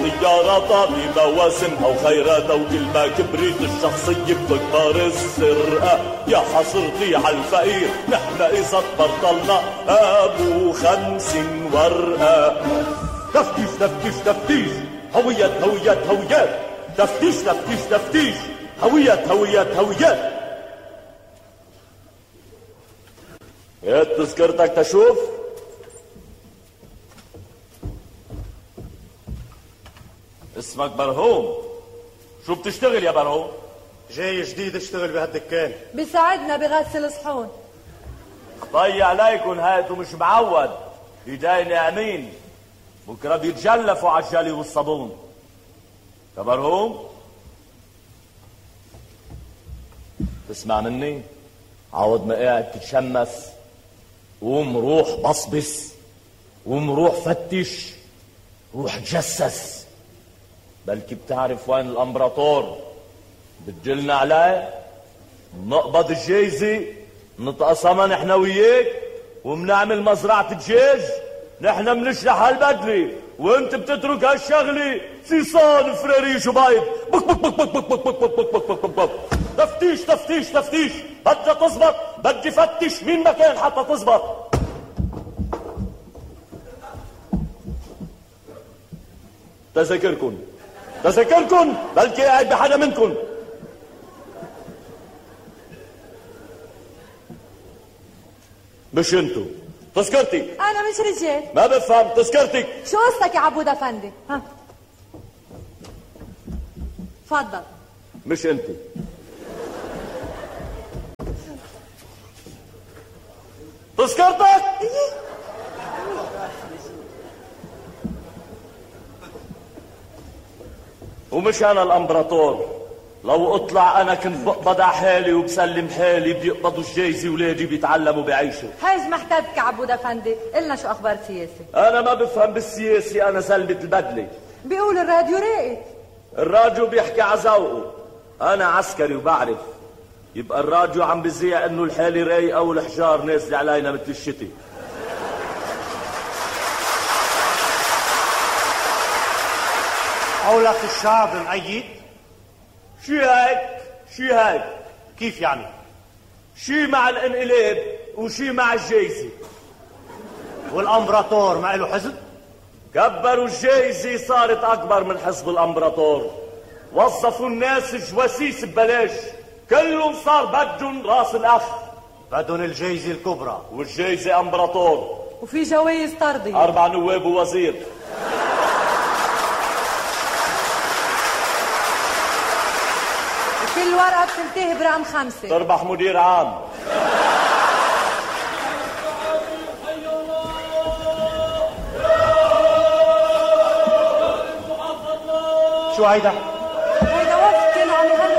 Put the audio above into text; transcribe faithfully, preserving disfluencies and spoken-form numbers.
طياراتها بمواسمها وخيراتها، وكل ما كبرت الشخصية بتكبر السرقة. يا حصرتي على الفقير نحن إذا تبطلنا أبو خمسين ورقة. تفتيش تفتيش تفتيش هويات هويات هويات، تفتيش تفتيش تفتيش هويات هويات هويات. هات تذكرتك تشوف. اسمك برهوم، شو بتشتغل يا برهوم؟ جاي جديد اشتغل بهالدكان. بيساعدنا بغسل صحون. طي عليكم هاتوا مش معود، ايدي ناعمين بكره بيتجلفوا على الجلي والصابون. يا برهوم تسمع مني؟ عوض ما قاعد تتشمس قوم روح بصبص، قوم روح فتش، روح تجسس. بلكي بتعرف وين الامبراطور، بتجلنا عليه نقبض الجايزة نتقسمها نحن وياك ومنعمل مزرعة دجاج. نحن منشرح هالبدلة وانت بتترك هالشغلة صيصان فراريش وبيض. بك بك بك بك بك بك بك بك بك بك بك. تفتيش تفتيش تفتيش، بدها تزبط، بدي فتش مين مكان حتى تزبط. تذكركن تذكركن بلكي قاعد بحدا منكن. مش انتو تذكرتي. انا مش رجال. ما بفهم تذكرتك. شو قصتك يا عبود افندي؟ ها تفضل. مش انت. تذكرتك. ومش انا الامبراطور، لو اطلع انا كنت بقبض على حالي وبسلم حالي. بيقبضوا الجايزة ولادي بيتعلموا بعيشوا. هاج محتاجك يا عبود افندي، قلنا شو اخبار السياسة. انا ما بفهم بالسياسي، انا سلمة البدلة. بيقول الراديو راقد. الراديو بيحكي على ذوقه، انا عسكري وبعرف. يبقى الراديو عم بزيع انه الحالة رايقة والحجار نازلة علينا مثل الشتي. قولك الشعب مؤيد؟ شي هيك شي هيك. كيف يعني؟ شي مع الانقلاب وشي مع الجايزة. والامبراطور ما له حزب؟ كبروا الجايزة صارت اكبر من حزب الامبراطور. وظفوا الناس جواسيس ببلاش، كلهم صار بدهم راس الاخ. بدهم الجايزة الكبرى. والجايزة امبراطور. وفي جوائز طردية. اربع نواب ووزير. كل ورقة بتنتهي برقم خمسة. تربح مدير عام. شو هيدا؟ هيدا وقت كانوا عم يغنوا